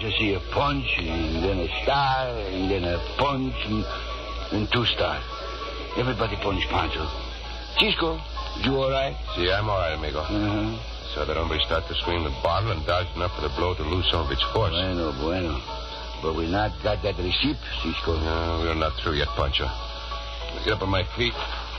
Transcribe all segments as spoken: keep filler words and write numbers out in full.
to see a punch, and then a star, and then a punch, and then two stars. Everybody punch Pancho. Cisco, you all right? See, I'm all right, amigo. Uh-huh. So that hombre started to swing the bottle and dodged enough for the blow to lose some of its force. Bueno, bueno. But we not got that receipt, Cisco. No, we're not through yet, Pancho. Get up on my feet.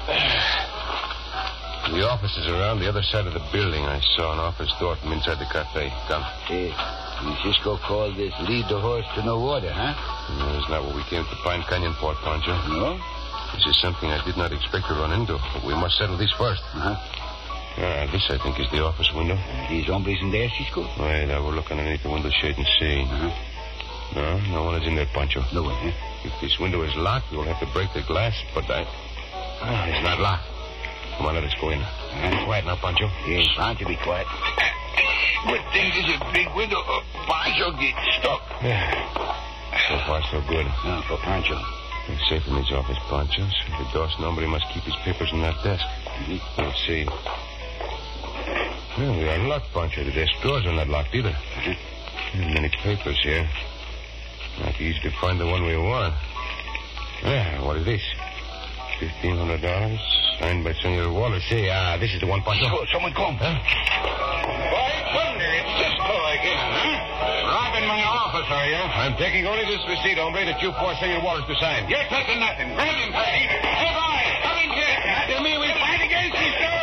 The office is around the other side of the building. I saw an office door from inside the cafe. Come. Hey, Cisco called this lead the horse to no water, huh? No, it's not what we came to Pine Canyon for, Pancho. No? This is something I did not expect to run into. But we must settle this first. Uh-huh. Ah, this, I think, is the office window. These hombres in there, Cisco? Wait, I will look underneath the window shade and see. Uh-huh. No, no one is in there, Pancho. No one, huh? If this window is locked, we will have to break the glass, but I... Ah, it's not locked. Come on, let us go in. Uh-huh. Quiet now, Pancho. Yes, Pancho, be quiet. Good thing this is a big window. Oh, Pancho get stuck. Yeah. So far, so good. No, for Pancho. We're safe in this office, Pancho. So the Dawson hombre must keep his papers in that desk. Mm-hmm. Let's see. Well, we are locked, Pancho. The desk doors are not locked either. Mm-hmm. Many papers here. Not easy to find the one we want. Yeah, what is this? Fifteen hundred dollars, signed by Senor Wallace. Say, ah, this is the one, Pancho. Oh, someone come. Huh? Why, wonder, it's Cisco again, huh? Robbing my office, are you? I'm taking only this receipt, hombre, that you forced Senor Wallace to sign. You're taking nothing. Grab him, Paddy. Hey, boy, come in here. After me, we fight against Cisco.